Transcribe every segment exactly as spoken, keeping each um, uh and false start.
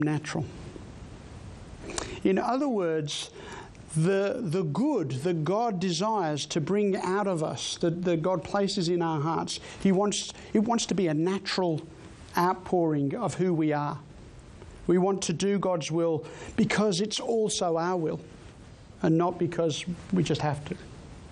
natural. In other words, the, the good that God desires to bring out of us, that, that God places in our hearts, He wants, it wants to be a natural outpouring of who we are. We want to do God's will because it's also our will and not because we just have to.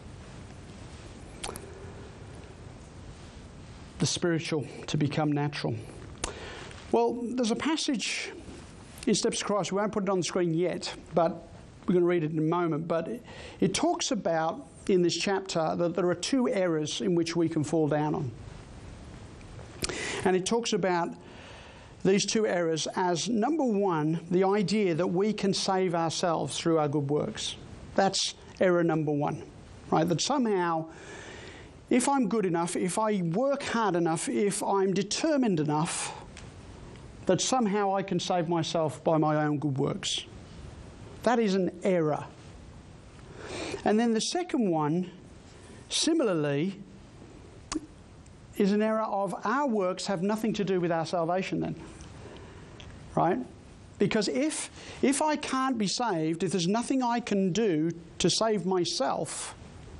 The spiritual to become natural. Well, there's a passage in Steps of Christ. We won't put it on the screen yet, but we're going to read it in a moment. But it, it talks about, in this chapter, that there are two errors in which we can fall down on. And it talks about these two errors as, number one, the idea that we can save ourselves through our good works. That's error number one, right? That somehow, if I'm good enough, if I work hard enough, if I'm determined enough, that somehow I can save myself by my own good works. That is an error. And then the second one, similarly, is an error of our works have nothing to do with our salvation then. Right? Because if, if I can't be saved, if there's nothing I can do to save myself,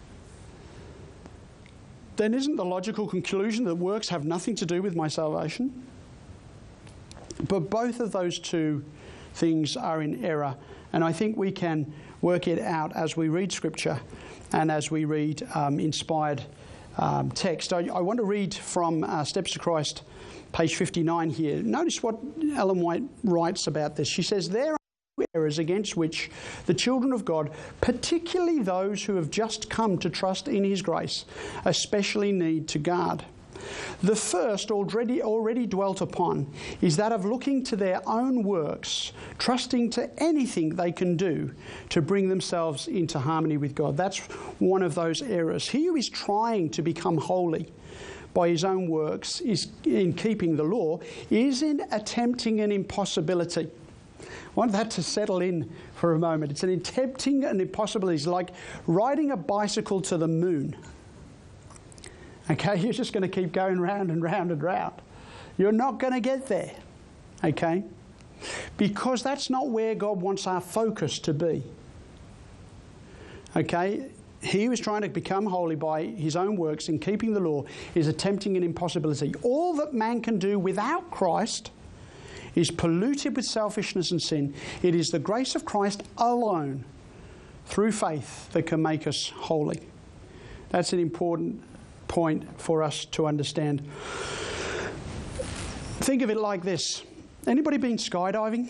then isn't the logical conclusion that works have nothing to do with my salvation? But both of those two things are in error. And I think we can work it out as we read Scripture and as we read um, inspired um, text. I, I want to read from uh, Steps of Christ, page fifty-nine here. Notice what Ellen White writes about this. She says, there are two errors against which the children of God, particularly those who have just come to trust in His grace, especially need to guard. The first, already already dwelt upon, is that of looking to their own works, trusting to anything they can do to bring themselves into harmony with God. That's one of those errors. He who is trying to become holy by his own works, is in keeping the law, is in attempting an impossibility. I want that to settle in for a moment. It's an attempting an impossibility. It's like riding a bicycle to the moon. Okay, you're just going to keep going round and round and round. You're not going to get there. Okay? Because that's not where God wants our focus to be. Okay? He who is trying to become holy by his own works in keeping the law is attempting an impossibility. All that man can do without Christ is polluted with selfishness and sin. It is the grace of Christ alone, through faith, that can make us holy. That's an important point for us to understand. Think of it like this. Anybody been skydiving?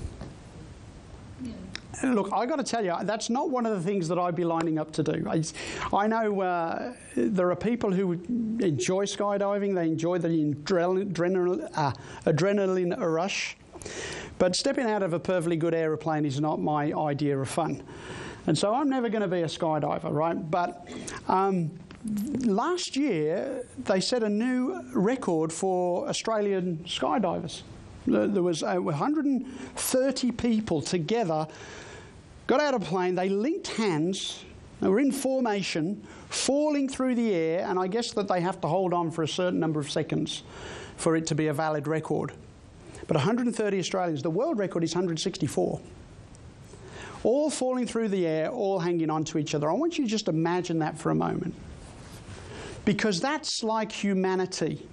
Yeah. Look, I got to tell you, that's not one of the things that I'd be lining up to do. I, I know uh, there are people who enjoy skydiving. They enjoy the adrenaline, adrenaline, uh, adrenaline rush. But stepping out of a perfectly good aeroplane is not my idea of fun. And so I'm never going to be a skydiver, right? But Um, last year, they set a new record for Australian skydivers. There was uh, one hundred thirty people together, got out of a plane, they linked hands, they were in formation, falling through the air, and I guess that they have to hold on for a certain number of seconds for it to be a valid record. But one hundred thirty Australians, the world record is one hundred sixty-four. All falling through the air, all hanging on to each other. I want you to just imagine that for a moment. Because that's like humanity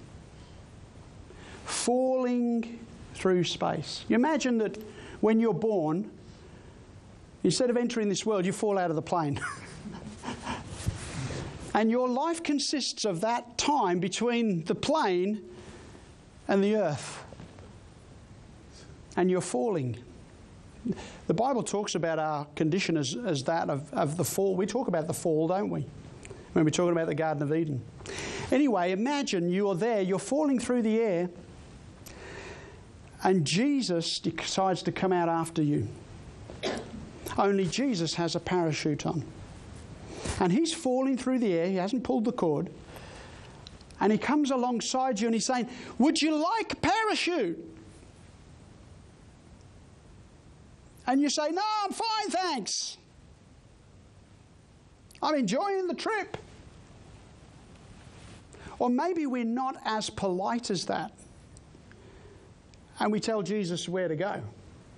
falling through space. You imagine that when you're born, instead of entering this world, you fall out of the plane. And your life consists of that time between the plane and the earth. And you're falling. The Bible talks about our condition as, as that of, of the fall. We talk about the fall, don't we? When we're talking about the Garden of Eden. Anyway, imagine you're there, you're falling through the air, and Jesus decides to come out after you. Only Jesus has a parachute on. And he's falling through the air, he hasn't pulled the cord, and he comes alongside you and he's saying, "Would you like a parachute?" And you say, "No, I'm fine, thanks. I'm enjoying the trip." Or maybe we're not as polite as that. And we tell Jesus where to go.